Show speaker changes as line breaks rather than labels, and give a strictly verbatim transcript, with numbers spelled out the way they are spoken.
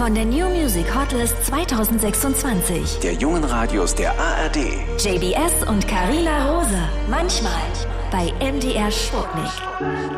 von der New Music Hotlist zwanzig sechsundzwanzig.
Der jungen Radios der A R D.
J B S und Carina Rose. Manchmal bei M D R Sputnik.